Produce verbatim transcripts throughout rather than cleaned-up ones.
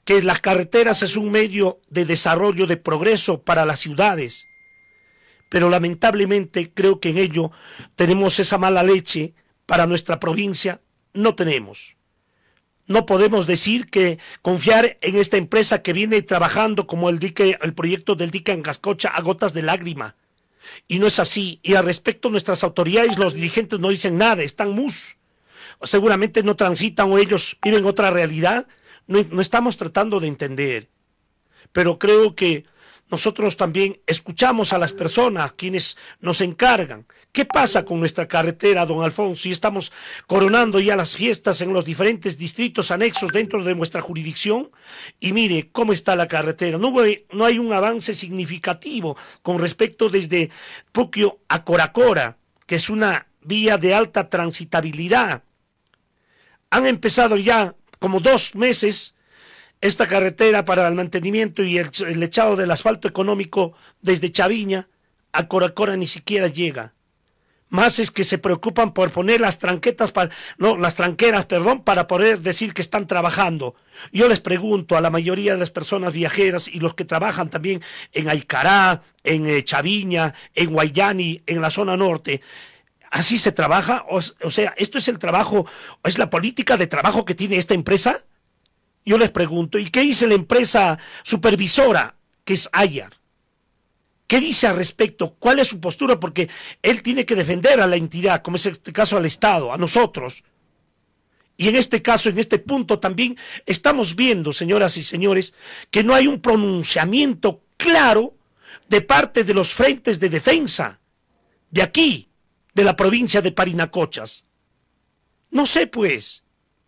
que las carreteras es un medio de desarrollo, de progreso para las ciudades, pero lamentablemente creo que en ello tenemos esa mala leche para nuestra provincia, no tenemos. No podemos decir que confiar en esta empresa que viene trabajando como el dique, el proyecto del dique en Gascocha a gotas de lágrima. Y no es así. Y al respecto nuestras autoridades, los dirigentes no dicen nada, están mus. Seguramente no transitan o ellos viven otra realidad. No, no estamos tratando de entender. Pero creo que nosotros también escuchamos a las personas, quienes nos encargan. ¿Qué pasa con nuestra carretera, don Alfonso? Si estamos coronando ya las fiestas en los diferentes distritos anexos dentro de nuestra jurisdicción, y mire cómo está la carretera. No, no hay un avance significativo con respecto desde Puquio a Coracora, que es una vía de alta transitabilidad. Han empezado ya como dos meses esta carretera para el mantenimiento y el, el echado del asfalto económico desde Chaviña a Coracora ni siquiera llega. Más es que se preocupan por poner las tranquetas para, no, las tranqueras, perdón, para poder decir que están trabajando. Yo les pregunto a la mayoría de las personas viajeras y los que trabajan también en Aicará, en eh, Chaviña, en Guayani, en la zona norte, ¿así se trabaja? O, o sea, ¿esto es el trabajo, es la política de trabajo que tiene esta empresa? Yo les pregunto, ¿y qué dice la empresa supervisora, que es Ayar? ¿Qué dice al respecto? ¿Cuál es su postura? Porque él tiene que defender a la entidad, como es este caso al Estado, a nosotros. Y en este caso, en este punto también, estamos viendo, señoras y señores, que no hay un pronunciamiento claro de parte de los frentes de defensa de aquí, de la provincia de Parinacochas. No sé, pues.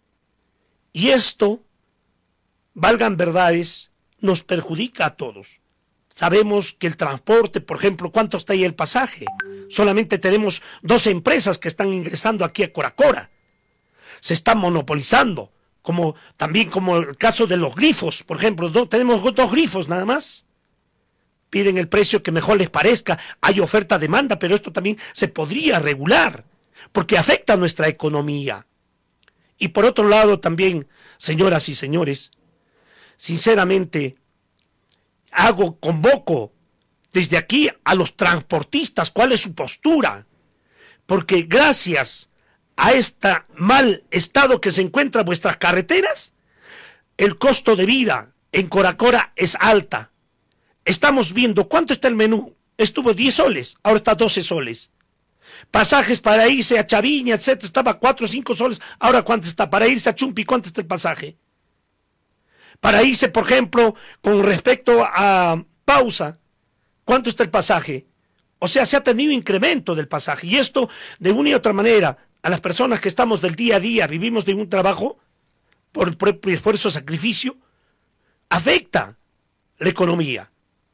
Y esto, valgan verdades, nos perjudica a todos. Sabemos que el transporte, por ejemplo, ¿cuánto está ahí el pasaje? Solamente tenemos dos empresas que están ingresando aquí a Coracora. Se están monopolizando, como también como el caso de los grifos, por ejemplo, do, tenemos dos grifos nada más. Piden el precio que mejor les parezca, hay oferta-demanda, pero esto también se podría regular, porque afecta a nuestra economía. Y por otro lado también, señoras y señores, sinceramente, hago, convoco desde aquí a los transportistas, ¿cuál es su postura? Porque gracias a este mal estado que se encuentran vuestras carreteras, el costo de vida en Coracora es alta. Estamos viendo cuánto está el menú. Estuvo diez soles, ahora está doce soles. Pasajes para irse a Chaviña, etcétera, estaba cuatro o cinco soles, ahora cuánto está. Para irse a Chumpi, ¿cuánto está el pasaje? Para irse, por ejemplo, con respecto a Pausa, ¿cuánto está el pasaje? O sea, se ha tenido incremento del pasaje. Y esto, de una y otra manera, a las personas que estamos del día a día, vivimos de un trabajo, por propio esfuerzo, sacrificio, afecta la economía.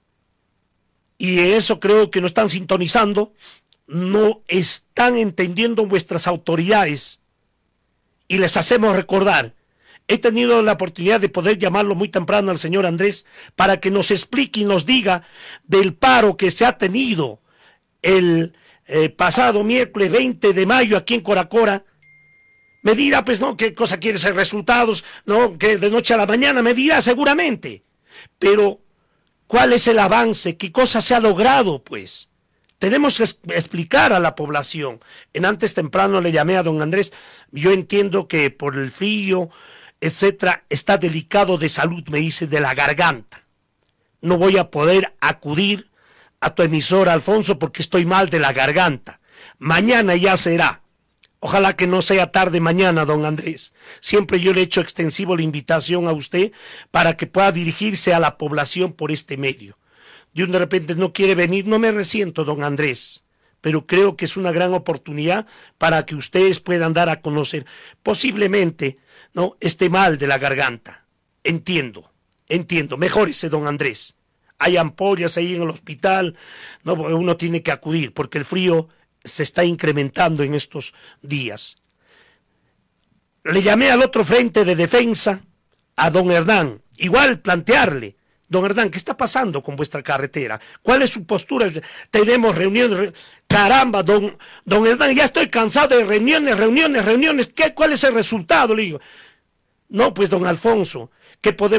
Y eso creo que no están sintonizando, no están entendiendo vuestras autoridades. Y les hacemos recordar. He tenido la oportunidad de poder llamarlo muy temprano al señor Andrés para que nos explique y nos diga del paro que se ha tenido el eh, pasado miércoles veinte de mayo aquí en Coracora. Me dirá, pues no, qué cosa quiere ser resultados, no, que de noche a la mañana me dirá seguramente. Pero, ¿cuál es el avance? ¿Qué cosa se ha logrado, pues? Tenemos que explicar a la población. En antes temprano le llamé a don Andrés. Yo entiendo que por el frío, etcétera, está delicado de salud, me dice, de la garganta. No voy a poder acudir a tu emisora, Alfonso, porque estoy mal de la garganta. Mañana ya será. Ojalá que no sea tarde mañana, don Andrés. Siempre yo le he hecho extensivo la invitación a usted para que pueda dirigirse a la población por este medio. De un de repente no quiere venir, no me resiento, don Andrés, pero creo que es una gran oportunidad para que ustedes puedan dar a conocer. Posiblemente no esté mal de la garganta. Entiendo, entiendo. Mejórese, don Andrés. Hay ampollas ahí en el hospital, no, uno tiene que acudir porque el frío se está incrementando en estos días. Le llamé al otro frente de defensa, a don Hernán, igual plantearle, don Hernán, ¿qué está pasando con vuestra carretera? ¿Cuál es su postura? Tenemos reuniones, caramba, don, don Hernán, ya estoy cansado de reuniones, reuniones, reuniones, ¿qué, ¿cuál es el resultado? Le digo, no, pues don Alfonso, ¿qué podemos?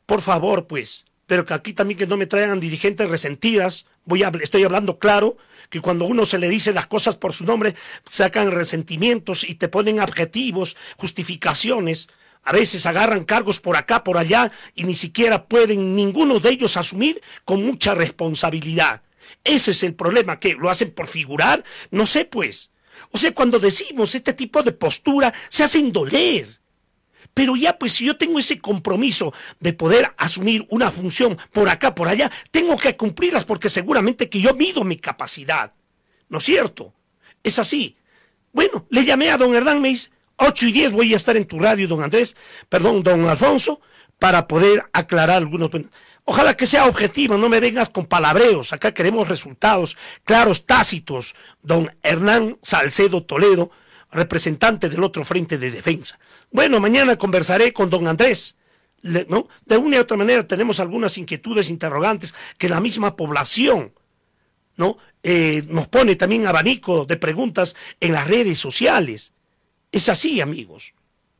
Por favor, pues, pero que aquí también que no me traigan dirigentes resentidas. Voy a, estoy hablando claro, que cuando uno se le dice las cosas por su nombre, sacan resentimientos y te ponen adjetivos, justificaciones. A veces agarran cargos por acá, por allá, y ni siquiera pueden ninguno de ellos asumir con mucha responsabilidad. Ese es el problema, que lo hacen por figurar, no sé pues. O sea, cuando decimos este tipo de postura, se hacen doler. Pero ya pues si yo tengo ese compromiso de poder asumir una función por acá, por allá, tengo que cumplirlas porque seguramente que yo mido mi capacidad. ¿No es cierto? Es así. Bueno, le llamé a don Hernán, me dice, ocho y diez voy a estar en tu radio, don Andrés, perdón, don Alfonso, para poder aclarar algunos... Ojalá que sea objetivo, no me vengas con palabreos, acá queremos resultados claros, tácitos, don Hernán Salcedo Toledo, representante del otro frente de defensa. Bueno, mañana conversaré con don Andrés, ¿no? De una y otra manera tenemos algunas inquietudes, interrogantes, que la misma población, ¿no? Eh, nos pone también abanico de preguntas en las redes sociales. Es así, amigos.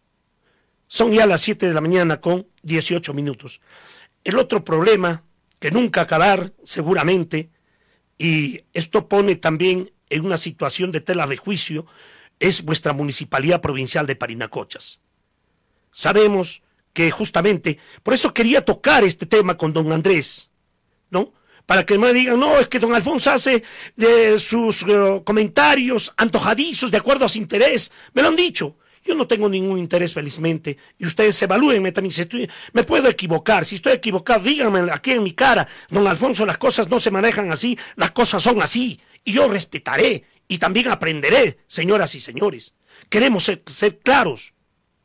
Son ya las siete de la mañana con dieciocho minutos. El otro problema, que nunca acabar, seguramente, y esto pone también en una situación de tela de juicio, es vuestra Municipalidad Provincial de Parinacochas. Sabemos que justamente, por eso quería tocar este tema con don Andrés, ¿no? Para que no me digan, no, es que don Alfonso hace de sus uh, comentarios antojadizos de acuerdo a su interés. Me lo han dicho. Yo no tengo ningún interés, felizmente. Y ustedes evalúenme también. Si estoy, me puedo equivocar. Si estoy equivocado, díganme aquí en mi cara. Don Alfonso, las cosas no se manejan así. Las cosas son así. Y yo respetaré. Y también aprenderé, señoras y señores. Queremos ser, ser claros.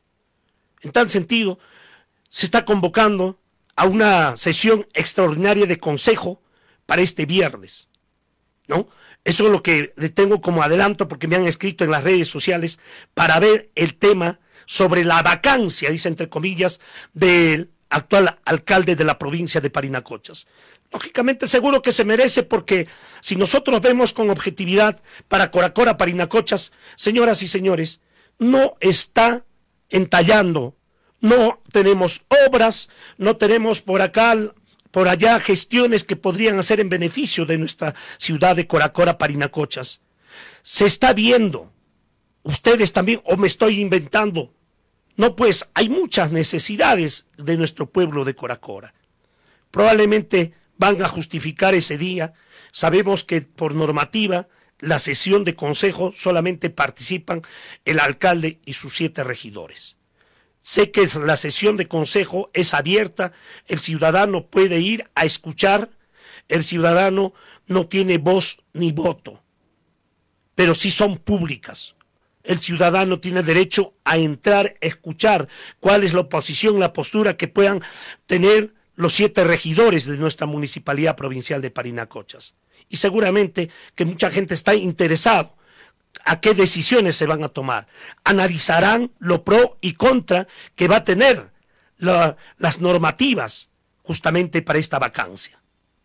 En tal sentido, se está convocando a una sesión extraordinaria de consejo para este viernes, ¿no? Eso es lo que tengo como adelanto porque me han escrito en las redes sociales para ver el tema sobre la vacancia, dice entre comillas, del actual alcalde de la provincia de Parinacochas. Lógicamente seguro que se merece porque si nosotros vemos con objetividad para Coracora, Parinacochas, señoras y señores, no está entallando, no tenemos obras, no tenemos por acá... por allá gestiones que podrían hacer en beneficio de nuestra ciudad de Coracora, Parinacochas. Se está viendo. Ustedes también, o me estoy inventando. No, pues hay muchas necesidades de nuestro pueblo de Coracora. Probablemente van a justificar ese día. Sabemos que por normativa, la sesión de consejo solamente participan el alcalde y sus siete regidores. Sé que la sesión de consejo es abierta, el ciudadano puede ir a escuchar, el ciudadano no tiene voz ni voto, pero sí son públicas. El ciudadano tiene derecho a entrar, a escuchar cuál es la posición, la postura que puedan tener los siete regidores de nuestra Municipalidad Provincial de Parinacochas. Y seguramente que mucha gente está interesada a qué decisiones se van a tomar. Analizarán lo pro y contra que va a tener la, las normativas justamente para esta vacancia.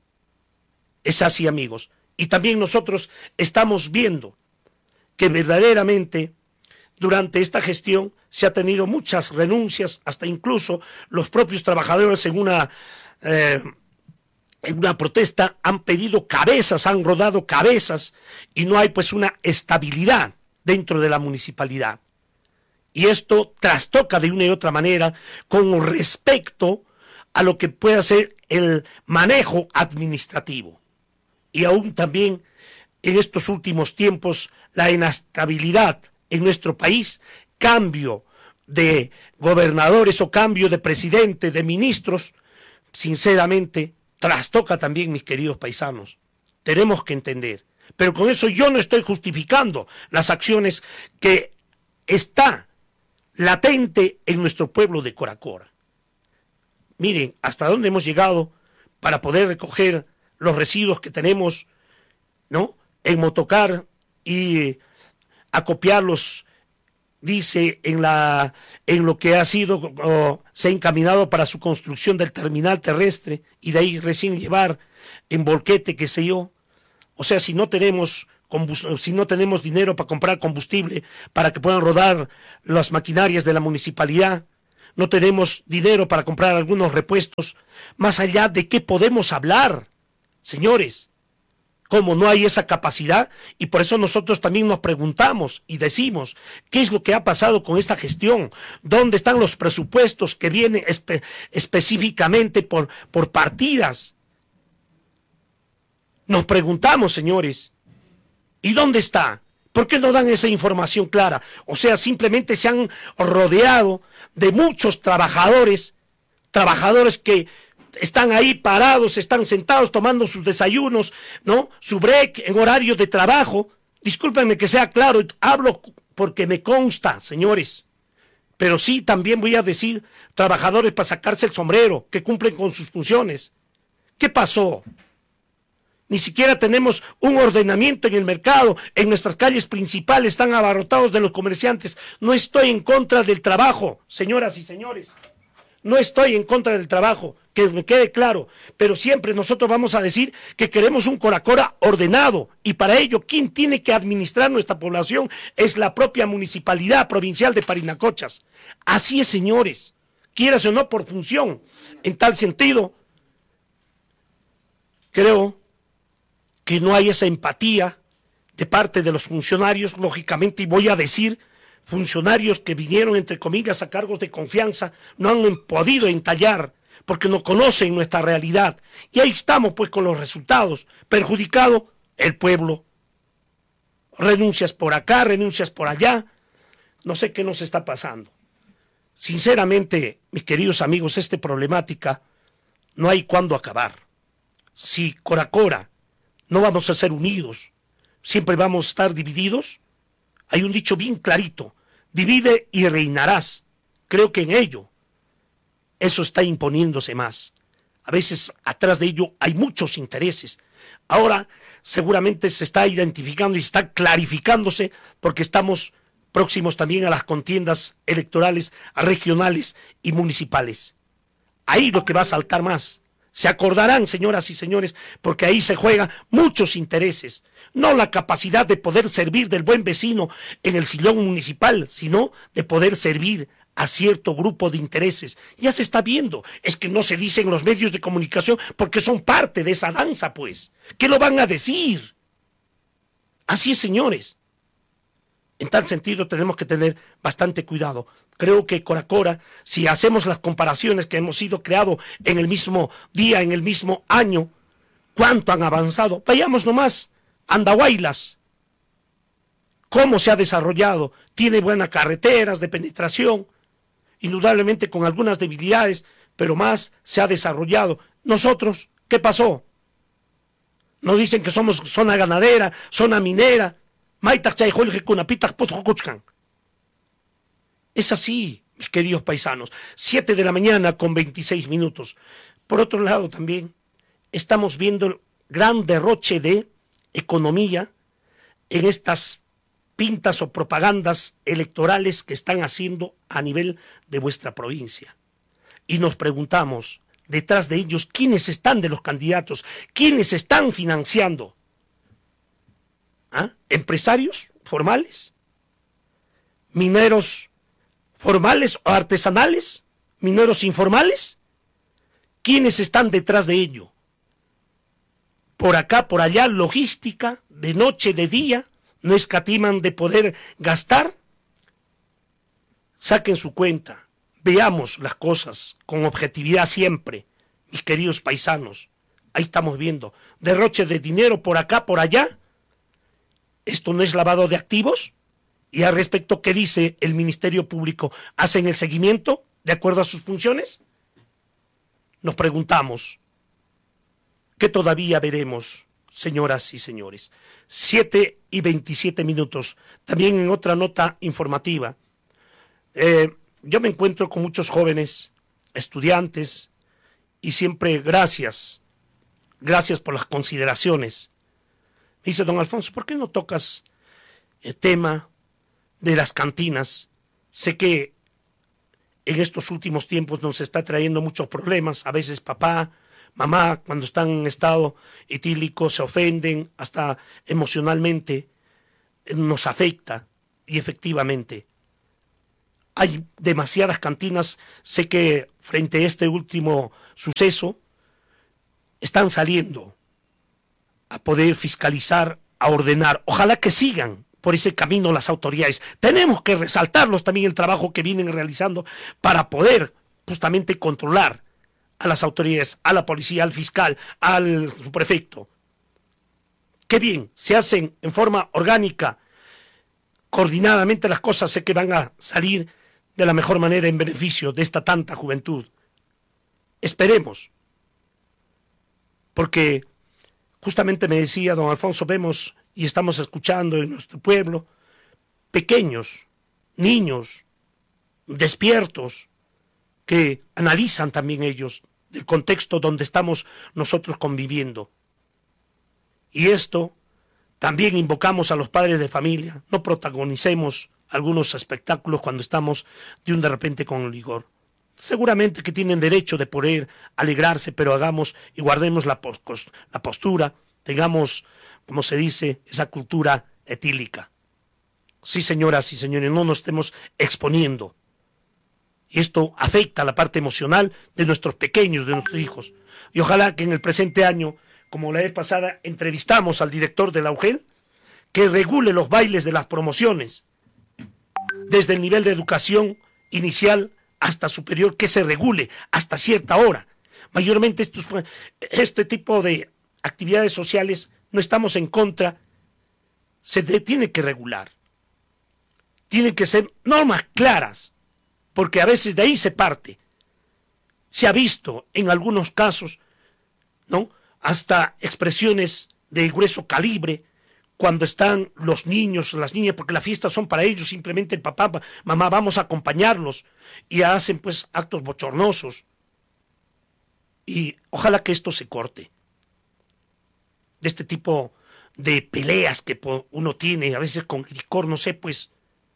Es así, amigos. Y también nosotros estamos viendo que verdaderamente durante esta gestión se ha tenido muchas renuncias, hasta incluso los propios trabajadores en una... Eh, en una protesta han pedido cabezas, han rodado cabezas y no hay pues una estabilidad dentro de la municipalidad. Y esto trastoca de una y otra manera con respecto a lo que pueda ser el manejo administrativo. Y aún también en estos últimos tiempos la inestabilidad en nuestro país, cambio de gobernadores o cambio de presidente, de ministros, sinceramente trastoca también, mis queridos paisanos. Tenemos que entender. Pero con eso yo no estoy justificando las acciones que está latente en nuestro pueblo de Coracora. Miren, hasta dónde hemos llegado para poder recoger los residuos que tenemos, ¿no?, en motocar y acopiarlos, dice, en la en lo que ha sido, o, se ha encaminado para su construcción del terminal terrestre y de ahí recién llevar en volquete, qué sé yo. O sea, si no tenemos si no tenemos dinero para comprar combustible para que puedan rodar las maquinarias de la municipalidad, no tenemos dinero para comprar algunos repuestos, más allá de qué podemos hablar, señores. Como no hay esa capacidad, y por eso nosotros también nos preguntamos y decimos, ¿qué es lo que ha pasado con esta gestión? ¿Dónde están los presupuestos que vienen espe específicamente por, por partidas? Nos preguntamos, señores, ¿y dónde está? ¿Por qué no dan esa información clara? O sea, simplemente se han rodeado de muchos trabajadores, trabajadores que están ahí parados, están sentados tomando sus desayunos, ¿no? Su break en horario de trabajo. Discúlpenme que sea claro, hablo porque me consta, señores. Pero sí, también voy a decir trabajadores para sacarse el sombrero, que cumplen con sus funciones. ¿Qué pasó? Ni siquiera tenemos un ordenamiento en el mercado. En nuestras calles principales están abarrotados de los comerciantes. No estoy en contra del trabajo, señoras y señores. No estoy en contra del trabajo, que me quede claro, pero siempre nosotros vamos a decir que queremos un Coracora ordenado, y para ello, ¿quién tiene que administrar nuestra población? Es la propia Municipalidad Provincial de Parinacochas. Así es, señores, quieras o no por función. En tal sentido, creo que no hay esa empatía de parte de los funcionarios, lógicamente, y voy a decir funcionarios que vinieron, entre comillas, a cargos de confianza, no han podido entallar porque no conocen nuestra realidad. Y ahí estamos pues con los resultados. Perjudicado el pueblo. Renuncias por acá, renuncias por allá. No sé qué nos está pasando. Sinceramente, mis queridos amigos, esta problemática no hay cuándo acabar. Si Coracora no vamos a ser unidos, siempre vamos a estar divididos. Hay un dicho bien clarito, divide y reinarás. Creo que en ello, eso está imponiéndose más. A veces atrás de ello hay muchos intereses. Ahora seguramente se está identificando y está clarificándose porque estamos próximos también a las contiendas electorales regionales y municipales. Ahí lo que va a saltar más. Se acordarán, señoras y señores, porque ahí se juegan muchos intereses. No la capacidad de poder servir del buen vecino en el sillón municipal, sino de poder servir a cierto grupo de intereses. Ya se está viendo. Es que no se dice en los medios de comunicación porque son parte de esa danza, pues. ¿Qué lo van a decir? Así es, señores. En tal sentido tenemos que tener bastante cuidado. Creo que Coracora, si hacemos las comparaciones que hemos sido creados en el mismo día, en el mismo año, ¿cuánto han avanzado? Vayamos nomás, Andahuaylas, cómo se ha desarrollado, tiene buenas carreteras de penetración, indudablemente con algunas debilidades, pero más se ha desarrollado. Nosotros, ¿qué pasó? Nos dicen que somos zona ganadera, zona minera, es así, mis queridos paisanos. Siete de la mañana con veintiséis minutos. Por otro lado también estamos viendo el gran derroche de economía en estas pintas o propagandas electorales que están haciendo a nivel de vuestra provincia. Y nos preguntamos, detrás de ellos, ¿quiénes están de los candidatos? ¿Quiénes están financiando? ¿Ah? ¿Empresarios formales? ¿Mineros formales o artesanales? ¿Mineros informales? ¿Quiénes están detrás de ello? Por acá, por allá, logística, de noche, de día, no escatiman de poder gastar. Saquen su cuenta, veamos las cosas con objetividad siempre, mis queridos paisanos. Ahí estamos viendo, derroche de dinero por acá, por allá. ¿Esto no es lavado de activos? Y al respecto, ¿qué dice el Ministerio Público? ¿Hacen el seguimiento de acuerdo a sus funciones? Nos preguntamos, ¿qué todavía veremos, señoras y señores? Siete y veintisiete minutos. También en otra nota informativa. Eh, yo me encuentro con muchos jóvenes, estudiantes, y siempre gracias, gracias por las consideraciones. Me dice, don Alfonso, ¿por qué no tocas el tema de las cantinas? Sé que en estos últimos tiempos nos está trayendo muchos problemas. A veces papá, mamá, cuando están en estado etílico, se ofenden, hasta emocionalmente nos afecta. Y efectivamente, Hay demasiadas cantinas. Sé que frente a este último suceso están saliendo a poder fiscalizar, a ordenar. Ojalá que sigan por ese camino las autoridades. Tenemos que resaltarlos también el trabajo que vienen realizando para poder justamente controlar a las autoridades, a la policía, al fiscal, al subprefecto. Qué bien, se hacen en forma orgánica, coordinadamente las cosas. Sé que van a salir de la mejor manera en beneficio de esta tanta juventud. Esperemos, porque justamente me decía don Alfonso, vemos y estamos escuchando en nuestro pueblo pequeños, niños, despiertos, que analizan también ellos el contexto donde estamos nosotros conviviendo. Y esto también invocamos a los padres de familia, no protagonicemos algunos espectáculos cuando estamos de un de repente con rigor. Seguramente que tienen derecho de poder alegrarse, pero hagamos y guardemos la, post la postura, tengamos, como se dice, esa cultura etílica. Sí, señoras y señores, no nos estemos exponiendo. Y esto afecta a la parte emocional de nuestros pequeños, de nuestros hijos. Y ojalá que en el presente año, como la vez pasada, entrevistamos al director de la U G E L, que regule los bailes de las promociones, desde el nivel de educación inicial hasta superior, que se regule hasta cierta hora. Mayormente estos, este tipo de actividades sociales no estamos en contra, se tiene que regular. Tienen que ser normas claras, porque a veces de ahí se parte. Se ha visto en algunos casos, ¿no?, hasta expresiones de grueso calibre cuando están los niños, las niñas, porque las fiestas son para ellos, simplemente el papá, mamá, vamos a acompañarlos, y hacen pues actos bochornosos. Y ojalá que esto se corte. De este tipo de peleas que uno tiene, a veces con licor, no sé, pues,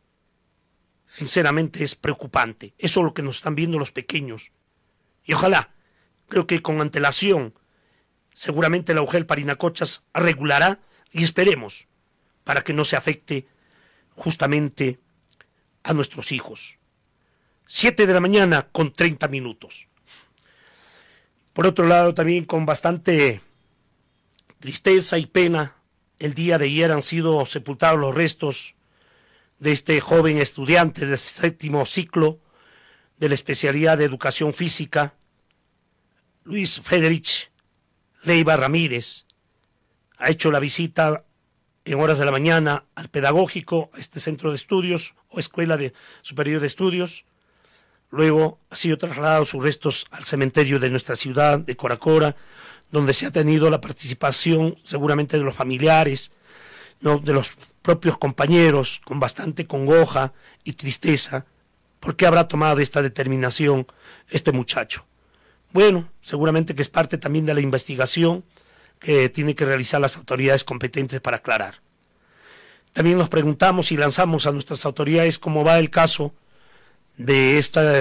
sinceramente es preocupante. Eso es lo que nos están viendo los pequeños. Y ojalá, creo que con antelación, seguramente la U G E L Parinacochas regulará, y esperemos para que no se afecte justamente a nuestros hijos. Siete de la mañana con treinta minutos. Por otro lado, también con bastante tristeza y pena, el día de ayer han sido sepultados los restos de este joven estudiante del séptimo ciclo de la especialidad de Educación Física, Luis Federich Leiva Ramírez. Ha hecho la visita en horas de la mañana al pedagógico, a este centro de estudios o escuela de superior de estudios. Luego ha sido trasladado sus restos al cementerio de nuestra ciudad, de Coracora, donde se ha tenido la participación seguramente de los familiares, ¿no?, de los propios compañeros, con bastante congoja y tristeza. ¿Por qué habrá tomado esta determinación este muchacho? Bueno, seguramente que es parte también de la investigación que tienen que realizar las autoridades competentes para aclarar. También nos preguntamos y lanzamos a nuestras autoridades cómo va el caso de esta,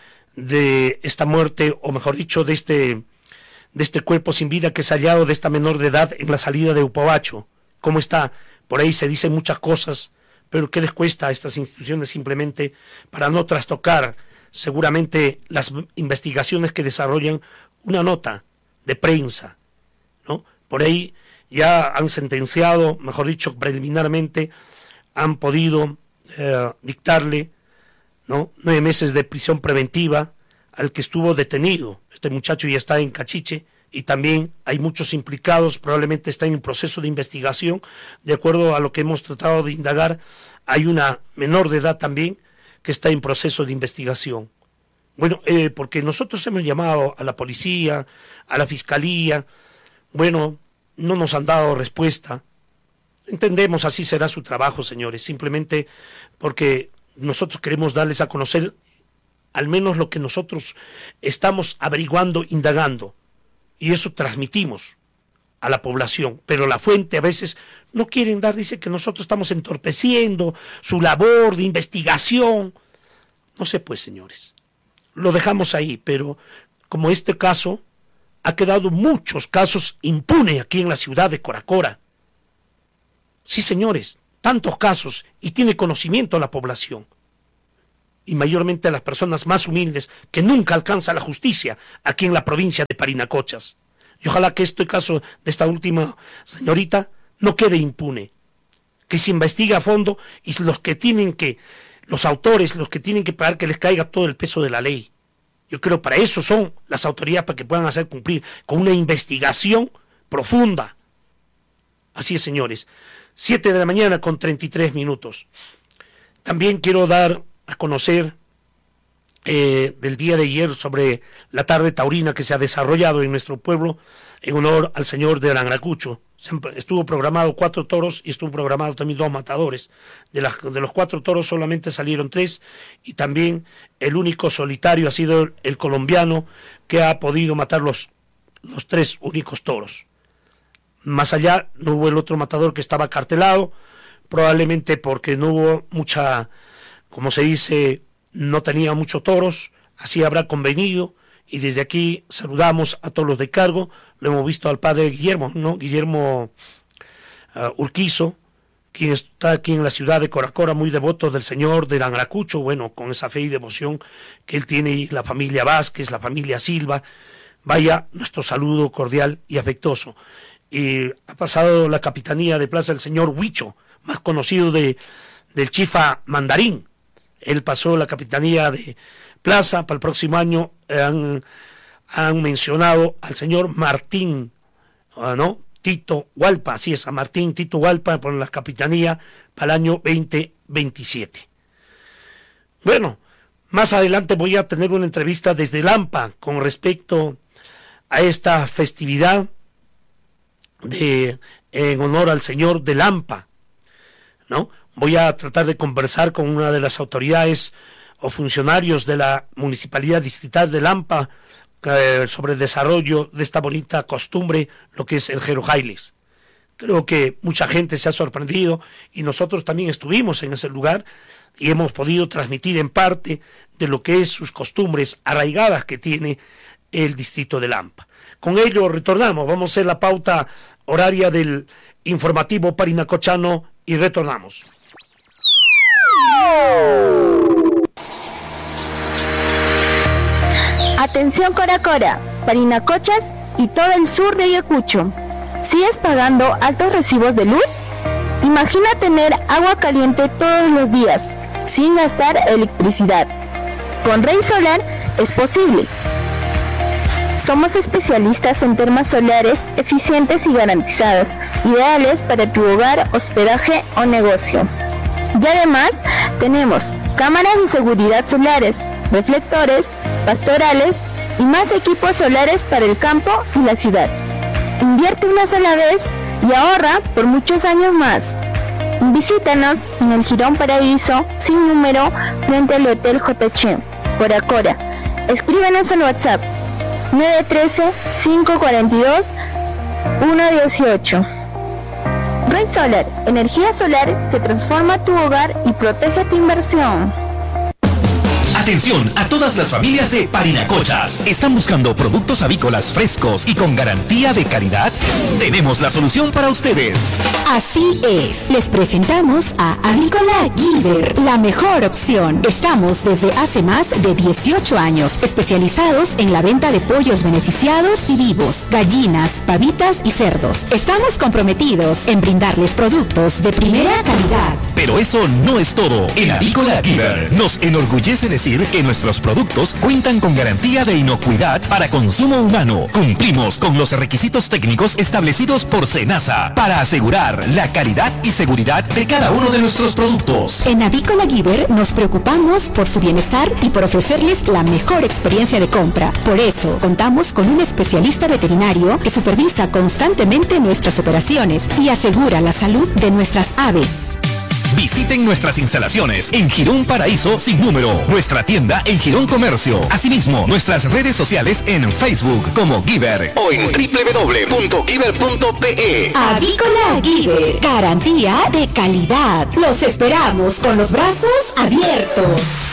de esta muerte, o mejor dicho, de este, de este cuerpo sin vida que es hallado de esta menor de edad en la salida de Upabacho. ¿Cómo está? Por ahí se dicen muchas cosas, pero ¿qué les cuesta a estas instituciones simplemente para no trastocar seguramente las investigaciones que desarrollan una nota de prensa, ¿no? Por ahí ya han sentenciado, mejor dicho, preliminarmente, han podido eh, dictarle, ¿no?, nueve meses de prisión preventiva al que estuvo detenido. Este muchacho ya está en Cachiche y también hay muchos implicados, probablemente está en el proceso de investigación. De acuerdo a lo que hemos tratado de indagar, hay una menor de edad también que está en proceso de investigación. Bueno, eh, porque nosotros hemos llamado a la policía, a la fiscalía, bueno, no nos han dado respuesta. Entendemos, así será su trabajo, señores, simplemente porque nosotros queremos darles a conocer al menos lo que nosotros estamos averiguando, indagando, y eso transmitimos a la población, pero la fuente a veces no quieren dar, dice que nosotros estamos entorpeciendo su labor de investigación. No sé, pues, señores, lo dejamos ahí, pero como este caso, ha quedado muchos casos impunes aquí en la ciudad de Coracora. Sí, señores, tantos casos, y tiene conocimiento la población. y mayormente a las personas más humildes que nunca alcanza la justicia aquí en la provincia de Parinacochas. Y ojalá que este caso de esta última señorita no quede impune, que se investigue a fondo y los que tienen que, los autores, los que tienen que pagar, que les caiga todo el peso de la ley. Yo creo que para eso son las autoridades, para que puedan hacer cumplir con una investigación profunda. Así es, señores. Siete de la mañana con treinta y tres minutos. También quiero dar a conocer eh, del día de ayer sobre la tarde taurina que se ha desarrollado en nuestro pueblo en honor al señor de Arangracucho. Estuvo programado cuatro toros y estuvo programado también dos matadores. De, las, de los cuatro toros solamente salieron tres y también el único solitario ha sido el, el colombiano que ha podido matar los, los tres únicos toros. Más allá no hubo el otro matador que estaba cartelado, probablemente porque no hubo mucha, como se dice, no tenía muchos toros, así habrá convenido, y desde aquí saludamos a todos los de cargo. Lo hemos visto al padre Guillermo, ¿no? Guillermo uh, Urquizo, quien está aquí en la ciudad de Coracora, muy devoto del señor de Arangracucho, bueno, con esa fe y devoción que él tiene, y la familia Vázquez, la familia Silva. Vaya nuestro saludo cordial y afectuoso. Y ha pasado la capitanía de plaza el señor Huicho, más conocido de, del Chifa Mandarín. Él pasó la capitanía de plaza. Para el próximo año han, han mencionado al señor Martín, ¿no? Tito Hualpa, así es, a Martín Tito Hualpa por la capitanía para el año veinte veintisiete. Bueno, más adelante voy a tener una entrevista desde Lampa con respecto a esta festividad de en honor al señor de Lampa, ¿no? Voy a tratar de conversar con una de las autoridades o funcionarios de la Municipalidad Distrital de Lampa eh, sobre el desarrollo de esta bonita costumbre, lo que es el Jerojailes. Creo que mucha gente se ha sorprendido y nosotros también estuvimos en ese lugar y hemos podido transmitir en parte de lo que es sus costumbres arraigadas que tiene el distrito de Lampa. Con ello retornamos, vamos a hacer la pauta horaria del informativo parinacochano y retornamos. Atención Coracora, Parinacochas y todo el sur de Ayacucho. ¿Sigues pagando altos recibos de luz? Imagina tener agua caliente todos los días, sin gastar electricidad. Con Rey Solar es posible. Somos especialistas en termas solares eficientes y garantizadas, ideales para tu hogar, hospedaje o negocio. Y además tenemos cámaras de seguridad solares, reflectores, pastorales y más equipos solares para el campo y la ciudad. Invierte una sola vez y ahorra por muchos años más. Visítanos en el Jirón Paraíso sin número frente al Hotel J H, Coracora. Escríbenos al WhatsApp nueve uno tres, cinco cuatro dos, uno uno ocho. Red Solar, energía solar que transforma tu hogar y protege tu inversión. Atención a todas las familias de Parinacochas. ¿Están buscando productos avícolas frescos y con garantía de calidad? Tenemos la solución para ustedes. Así es, les presentamos a Avícola Gilbert, la mejor opción. Estamos desde hace más de dieciocho años especializados en la venta de pollos beneficiados y vivos, gallinas, pavitas y cerdos. Estamos comprometidos en brindarles productos de primera calidad. Pero eso no es todo. En Avícola Gilbert nos enorgullece decir que nuestros productos cuentan con garantía de inocuidad para consumo humano. Cumplimos con los requisitos técnicos establecidos por SENASA para asegurar la calidad y seguridad de cada uno de nuestros productos. En Avícola Gilbert nos preocupamos por su bienestar y por ofrecerles la mejor experiencia de compra. Por eso contamos con un especialista veterinario que supervisa constantemente nuestras operaciones y asegura la salud de nuestras aves. Visiten nuestras instalaciones en Jirón Paraíso sin número, nuestra tienda en Jirón Comercio. Asimismo, nuestras redes sociales en Facebook como Giver o en doble u doble u doble u punto giver punto pe e. Avícola Giver, garantía de calidad. Los esperamos con los brazos abiertos.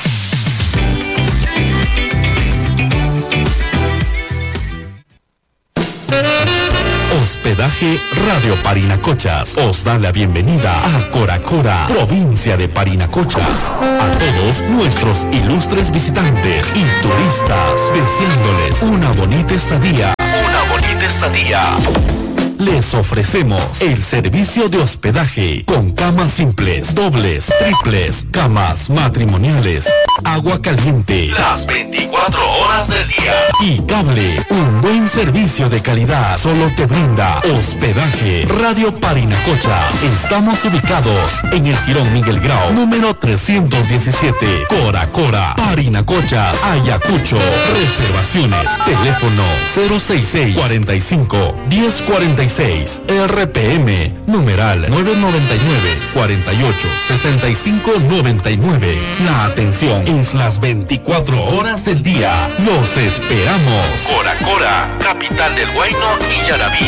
Hospedaje Radio Parinacochas os da la bienvenida a Coracora, provincia de Parinacochas. A todos nuestros ilustres visitantes y turistas, deseándoles una bonita estadía. Una bonita estadía. Les ofrecemos el servicio de hospedaje con camas simples, dobles, triples, camas matrimoniales, agua caliente las veinticuatro horas del día y cable. Un buen servicio de calidad solo te brinda Hospedaje Radio Parinacochas. Estamos ubicados en el Jirón Miguel Grau, número trescientos diecisiete, Cora Cora, Parinacochas, Ayacucho. Reservaciones, teléfono cero sesenta y seis, cuarenta y cinco, diez cuarenta y seis, R P M, numeral nueve noventa y nueve, cuarenta y ocho, sesenta y cinco noventa y nueve. La atención es las veinticuatro horas del día. Los esperamos. Cora Cora, capital del Huayno y Yarabí.